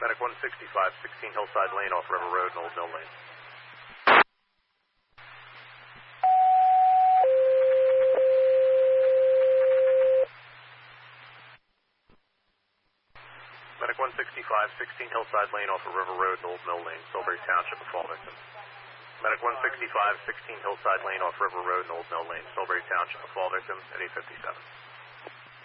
Medic 165, 16 Hillside Lane off River Road and Old Mill Lane. Medic 165, 16 Hillside Lane off of River Road and Old Mill Lane, Silbury Township, a fall victim. Medic 165, 16 Hillside Lane off River Road and Old Mill Lane, Silbury Township, a fall victim at 8:57.